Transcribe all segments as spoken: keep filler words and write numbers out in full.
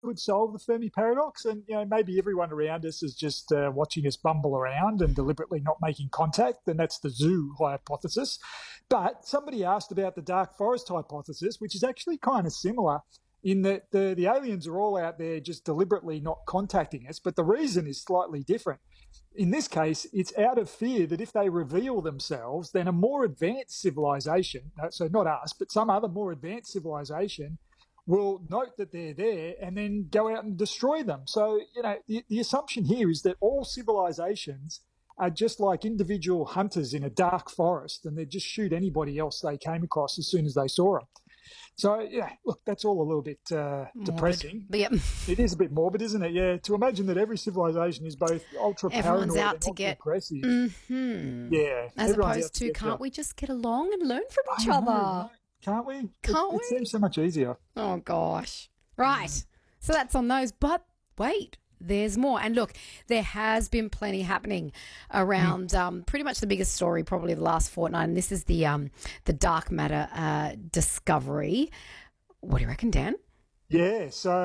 would solve the Fermi paradox. And, you know, maybe everyone around us is just uh, watching us bumble around and deliberately not making contact, and that's the zoo hypothesis. But somebody asked about the dark forest hypothesis, which is actually kind of similar in that the, the aliens are all out there just deliberately not contacting us, but the reason is slightly different. In this case, it's out of fear that if they reveal themselves, then a more advanced civilization, so not us, but some other more advanced civilization, will note that they're there and then go out and destroy them. So, you know, the, the assumption here is that all civilizations are just like individual hunters in a dark forest, and they'd just shoot anybody else they came across as soon as they saw them. So, yeah, look, that's all a little bit uh, depressing. Yep. It is a bit morbid, isn't it? Yeah, to imagine that every civilization is both ultra Everyone's paranoid out and to ultra get aggressive. Mm-hmm. Yeah. As everyone's out opposed to, get can't you. we just get along and learn from each I other? know, right? Can't we? Can't it, we? It seems so much easier. Oh, gosh. Right. So that's on those. But wait, there's more. And look, there has been plenty happening around mm. um, pretty much the biggest story probably of the last fortnight. And this is the um, the dark matter uh, discovery. What do you reckon, Dan? Yeah.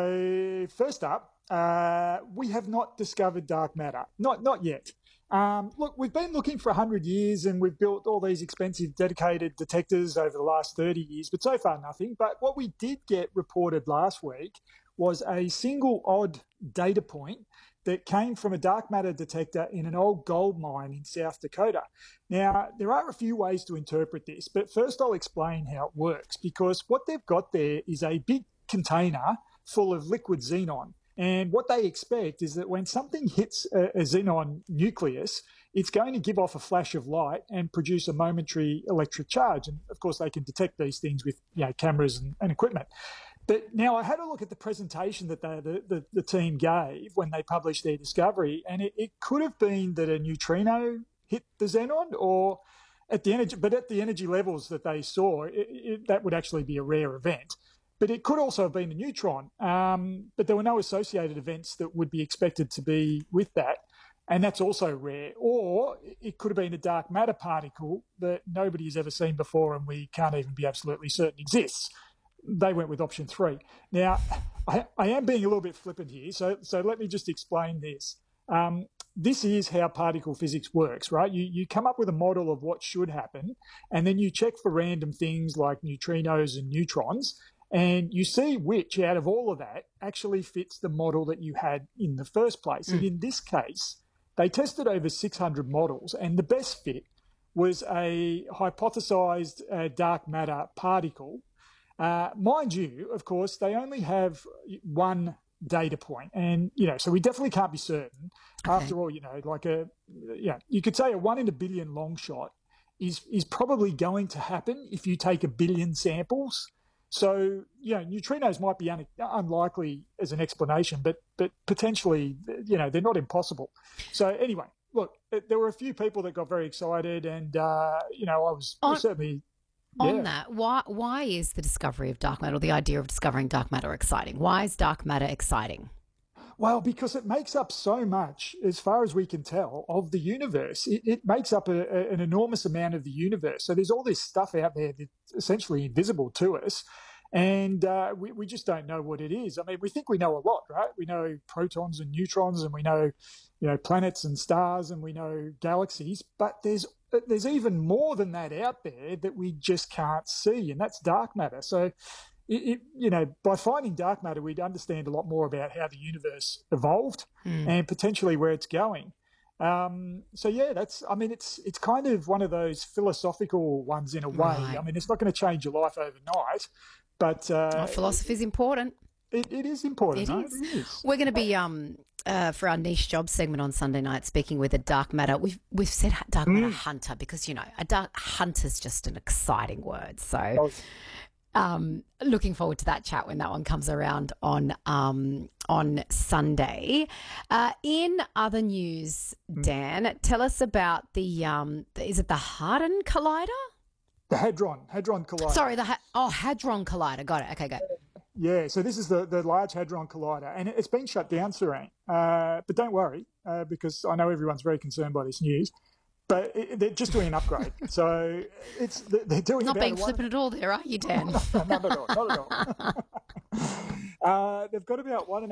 So first up, uh, we have not discovered dark matter. Not not yet. Um, look, we've been looking for one hundred years and we've built all these expensive dedicated detectors over the last thirty years, but so far nothing. But what we did get reported last week was a single odd data point that came from a dark matter detector in an old gold mine in South Dakota. Now, there are a few ways to interpret this, but first I'll explain how it works, because what they've got there is a big container full of liquid xenon. And what they expect is that when something hits a, a xenon nucleus, it's going to give off a flash of light and produce a momentary electric charge. And of course, they can detect these things with, you know, cameras and, and equipment. But now I had a look at the presentation that they, the, the, the team gave when they published their discovery, and it, it could have been that a neutrino hit the xenon, or at the energy, but at the energy levels that they saw, it, it, that would actually be a rare event. But it could also have been a neutron, um, but there were no associated events that would be expected to be with that, and that's also rare. Or it could have been a dark matter particle that nobody has ever seen before and we can't even be absolutely certain exists. They went with option three. Now, I, I am being a little bit flippant here, so so let me just explain this. Um, this is how particle physics works, right? You you come up with a model of what should happen, and then you check for random things like neutrinos and neutrons, and you see which out of all of that actually fits the model that you had in the first place. Mm. And in this case, they tested over six hundred models, and the best fit was a hypothesized uh, dark matter particle. Uh, mind you, of course, they only have one data point, and you know, so we definitely can't be certain. Okay. After all, you know, like a yeah, you could say a one in a billion long shot is is probably going to happen if you take a billion samples. So, you know, neutrinos might be un- unlikely as an explanation, but but potentially, you know, they're not impossible. So anyway, look, there were a few people that got very excited, and uh, you know, I was, on, was certainly. On yeah. that, why why is the discovery of dark matter, or the idea of discovering dark matter, exciting? Why is dark matter exciting? Well, because it makes up so much, as far as we can tell, of the universe. It, it makes up a, a, an enormous amount of the universe. So there's all this stuff out there that's essentially invisible to us, and uh, we, we just don't know what it is. I mean, we think we know a lot, right? We know protons and neutrons, and we know, you know, planets and stars, and we know galaxies, but there's there's even more than that out there that we just can't see, and that's dark matter. So, it, it, you know, by finding dark matter, we'd understand a lot more about how the universe evolved mm. and potentially where it's going. Um, so, yeah, that's, I mean, it's it's kind of one of those philosophical ones in a way. Right. I mean, it's not going to change your life overnight, but... Uh, oh, philosophy is important. It, it is important. It, no? is. it is. We're going to be... um. Uh, for our niche job segment on Sunday night, speaking with a dark matter. We've we've said dark matter mm. hunter because, you know, a dark hunter's just an exciting word. So, oh. um, looking forward to that chat when that one comes around on um on Sunday. Uh, in other news, Dan, tell us about the um, the, is it the Hadron Collider? The Hadron Hadron Collider. Sorry, the ha- oh Hadron Collider. Got it. Okay, go. Yeah, so this is the, the Large Hadron Collider, and it's been shut down, Serene. Uh, but don't worry, uh, because I know everyone's very concerned by this news. But it, they're just doing an upgrade, so it's they're doing. Not about being one... flippant at all, there, are you, Dan? not at all, not at all. uh, they've got about one and